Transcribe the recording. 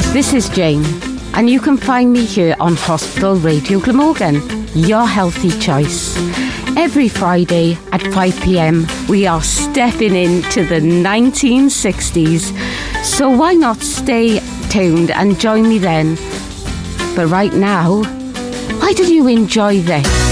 This is Jane, and you can find me here on Hospital Radio Glamorgan, your healthy choice. Every Friday at 5 p.m, we are stepping into the 1960s, so why not stay tuned and join me then? But right now, why don't you enjoy this?